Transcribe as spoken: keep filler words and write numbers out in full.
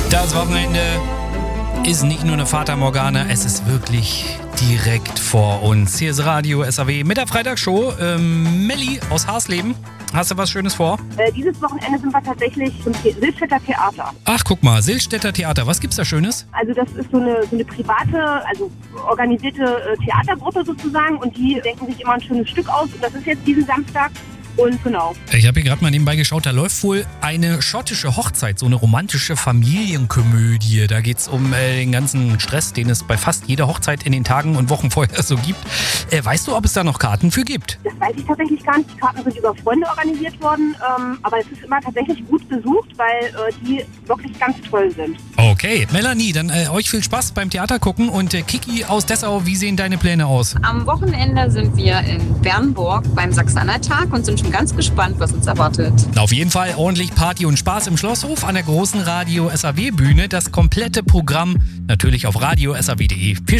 Das Wochenende ist nicht nur eine Fata Morgana, es ist wirklich direkt vor uns. Hier ist Radio S A W mit der Freitagsshow. Ähm, Melli aus Harsleben, hast du was Schönes vor? Äh, dieses Wochenende sind wir tatsächlich zum The- Silstädter Theater. Ach, guck mal, Silstädter Theater, was gibt's da Schönes? Also das ist so eine, so eine private, also organisierte äh, Theatergruppe sozusagen und die denken sich immer ein schönes Stück aus und das ist jetzt diesen Samstag. Und genau. Ich habe hier gerade mal nebenbei geschaut, da läuft wohl eine schottische Hochzeit, so eine romantische Familienkomödie. Da geht's um äh, den ganzen Stress, den es bei fast jeder Hochzeit in den Tagen und Wochen vorher so gibt. Äh, weißt du, ob es da noch Karten für gibt? Das weiß ich tatsächlich gar nicht. Die Karten sind über Freunde organisiert worden, ähm, aber es ist immer tatsächlich gut besucht, weil äh, die wirklich ganz toll sind. Okay, Melanie, dann äh, euch viel Spaß beim Theater gucken und äh, Kiki aus Dessau, wie sehen deine Pläne aus? Am Wochenende sind wir in Bernburg beim Sachsen-Anhalt-Tag und sind schon ganz gespannt, was uns erwartet. Auf jeden Fall ordentlich Party und Spaß im Schlosshof an der großen Radio S A W Bühne. Das komplette Programm natürlich auf radio s a w punkt d e. Viel